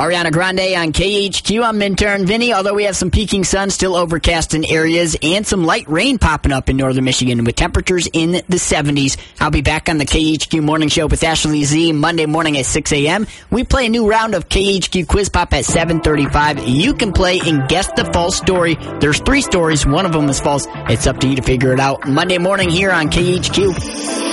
Ariana Grande on KHQ. I'm intern Vinny. Although we have some peaking sun, still overcast in areas, and some light rain popping up in northern Michigan with temperatures in the 70s. I'll be back on the KHQ Morning Show with Ashley Z Monday morning at 6 a.m. We play a new round of KHQ Quiz Pop at 7:35. You can play and guess the false story. There's 3 stories. One of them is false. It's up to you to figure it out. Monday morning here on KHQ.